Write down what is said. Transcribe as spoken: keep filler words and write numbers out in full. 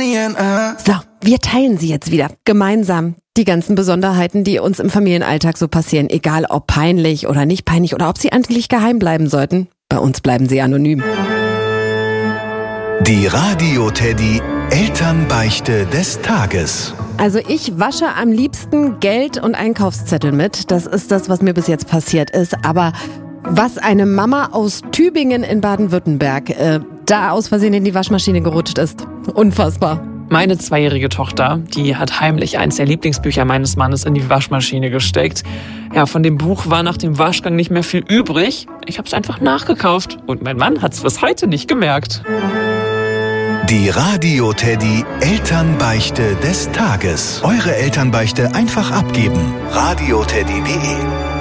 So, wir teilen sie jetzt wieder. Gemeinsam. Die ganzen Besonderheiten, die uns im Familienalltag so passieren. Egal ob peinlich oder nicht peinlich oder ob sie eigentlich geheim bleiben sollten. Bei uns bleiben sie anonym. Die Radio-Teddy Elternbeichte des Tages. Also ich wasche am liebsten Geld und Einkaufszettel mit. Das ist das, was mir bis jetzt passiert ist. Aber was eine Mama aus Tübingen in Baden-Württemberg äh, da aus Versehen in die Waschmaschine gerutscht ist. Unfassbar. Meine zweijährige Tochter, die hat heimlich eins der Lieblingsbücher meines Mannes in die Waschmaschine gesteckt. Ja, von dem Buch war nach dem Waschgang nicht mehr viel übrig. Ich habe es einfach nachgekauft und mein Mann hat es bis heute nicht gemerkt. Die Radio-Teddy Elternbeichte des Tages. Eure Elternbeichte einfach abgeben. radioteddy punkt de